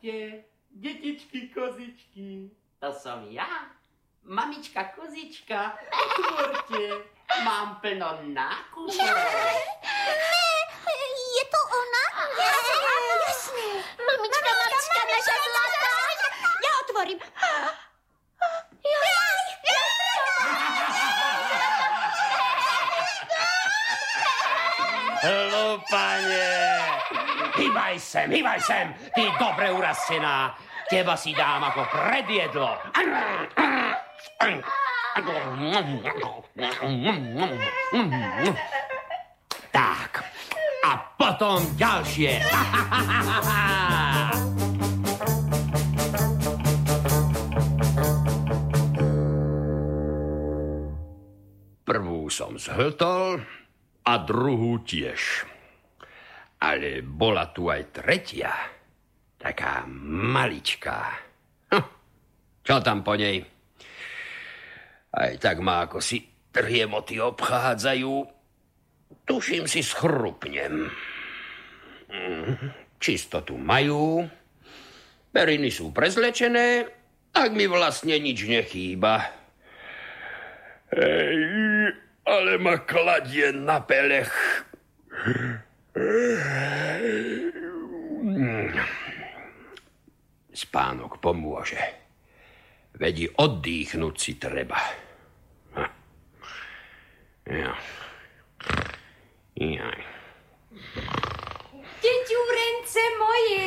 Otvorte, detičky kozičky. To som ja, mamička kozička. Otvorte, mám plno nákupov. Je to ona? Jasné. Mamička, naša zlatá. Ja otvorím. Hlupanie! Hýbaj sem, ty dobre urastená. Teba si dám ako predjedlo. Tak, a potom ďalšie. Prvú som zhltol a druhú tiež. Ale bola tu aj tretia, taká maličká. Čo tam po nej? Aj tak ma ako si triemoty obchádzajú. Tuším si schrupnem. Čistotu majú, periny sú prezlečené, ak mi vlastne nič nechýba. Ale ma kladie na pelech. Spánok pomôže. Veď oddychnúť si treba. Deťúrence moje.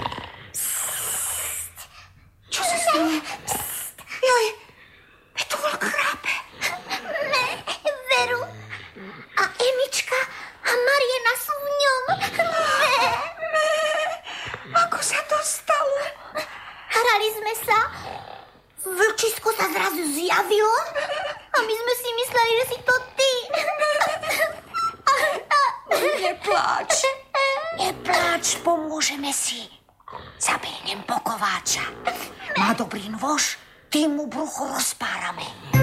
Čo sa stalo? Joj, Petúl chrápe. Ne, Veru. A Emička a Mariena sú v ňom. Ne. Ako sa to stalo? Hrali sme sa. Vlčisko sa zrazu zjavilo a my sme si mysleli, že si to ty. Nepláč. Nepláč, pomôžeme si. Zabehnem po kováča. Má dobrý nôž, tým mu brucho rozpárame.